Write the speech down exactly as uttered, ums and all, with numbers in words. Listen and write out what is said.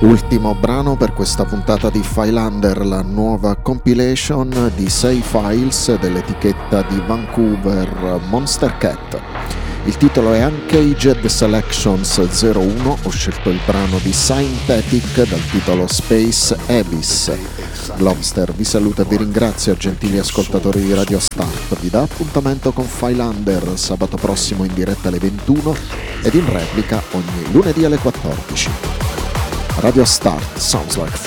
Ultimo brano per questa puntata di Filelander, la nuova compilation di sei files dell'etichetta di Vancouver Monstercat. Il titolo è Uncaged Selections zero uno, ho scelto il brano di Synthetic dal titolo Space Abyss. Globster vi saluta e vi ringrazio, gentili ascoltatori di Radio Start. Vi dà appuntamento con Filelander sabato prossimo in diretta alle ventuno ed in replica ogni lunedì alle quattordici. Radio Start sounds like